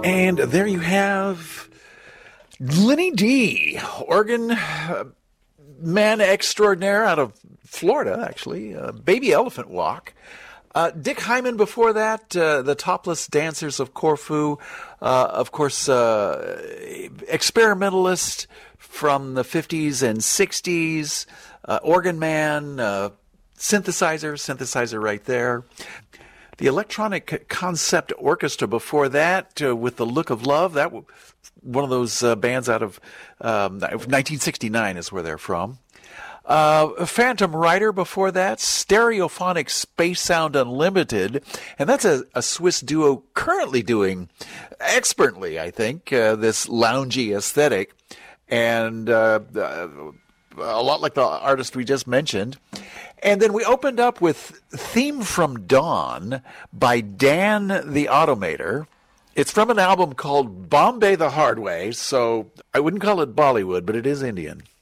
And there you have Lenny D, organ man extraordinaire out of Florida, actually. Baby Elephant Walk. Dick Hyman before that, the Topless Dancers of Corfu. Of course, experimentalist from the 50s and 60s. Organ man, synthesizer right there. The Electronic Concept Orchestra before that, with The Look of Love. That one of those bands out of 1969 is where they're from. Phantom Rider before that, Stereophonic Space Sound Unlimited, and that's a Swiss duo currently doing expertly, I think, this loungy aesthetic, and a lot like the artist we just mentioned. And then we opened up with Theme from Dawn by Dan the Automator. It's from an album called Bombay the Hard Way, so I wouldn't call it Bollywood, but it is Indian.